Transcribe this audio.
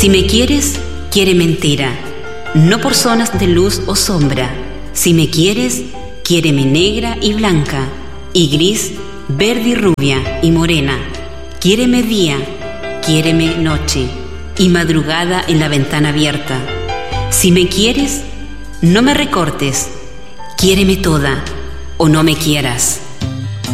Si me quieres, quiéreme entera, no por zonas de luz o sombra. Si me quieres, quiéreme negra y blanca, y gris, verde y rubia y morena. Quiéreme día, quiéreme noche, y madrugada en la ventana abierta. Si me quieres, no me recortes, quiéreme toda, o no me quieras.